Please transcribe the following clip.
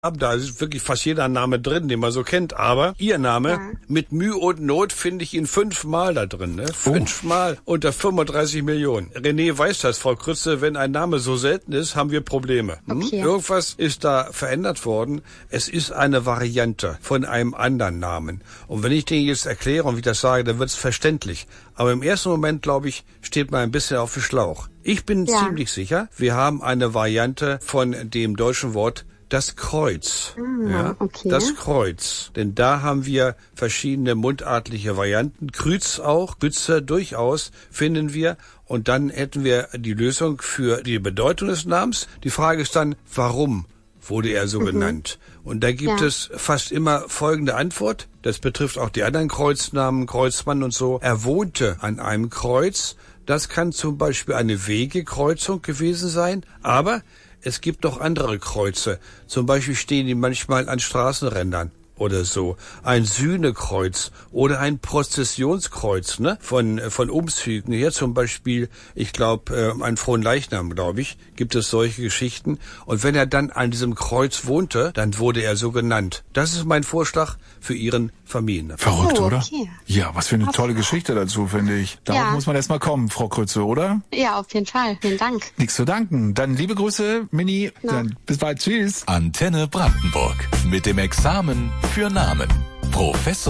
Da ist wirklich fast jeder Name drin, den man so kennt. Aber Ihr Name, mit Mühe und Not finde ich ihn 5-mal da drin. Ne? 5-mal unter 35 Millionen. René weiß das, Frau Krütze, wenn ein Name so selten ist, haben wir Probleme. Okay. Irgendwas ist da verändert worden. Es ist eine Variante von einem anderen Namen. Und wenn ich den jetzt erkläre und wie ich das sage, dann wird es verständlich. Aber im ersten Moment, glaube ich, steht man ein bisschen auf dem Schlauch. Ich bin ziemlich sicher, wir haben eine Variante von dem deutschen Wort das Kreuz. Okay. Das Kreuz. Denn da haben wir verschiedene mundartliche Varianten. Krüz auch, Bütze durchaus finden wir. Und dann hätten wir die Lösung für die Bedeutung des Namens. Die Frage ist dann, warum wurde er so genannt? Und da gibt es fast immer folgende Antwort. Das betrifft auch die anderen Kreuznamen, Kreuzmann und so. Er wohnte an einem Kreuz. Das kann zum Beispiel eine Wegekreuzung gewesen sein. Aber es gibt noch andere Kreuze. Zum Beispiel stehen die manchmal an Straßenrändern oder so. Ein Sühnekreuz oder ein Prozessionskreuz, ne? Von Umzügen. Hier zum Beispiel, ich glaube, an Fronleichnam, glaube ich, gibt es solche Geschichten. Und wenn er dann an diesem Kreuz wohnte, dann wurde er so genannt. Das ist mein Vorschlag für Ihren Familiennamen. Verrückt, oder? Okay. Ja, was für eine tolle Geschichte dazu, finde ich. Darauf muss man erst mal kommen, Frau Krütze, oder? Ja, auf jeden Fall. Vielen Dank. Nichts zu danken. Dann liebe Grüße, Mini. Dann bis bald. Tschüss. Antenne Brandenburg. Mit dem Examen für Namen. Professor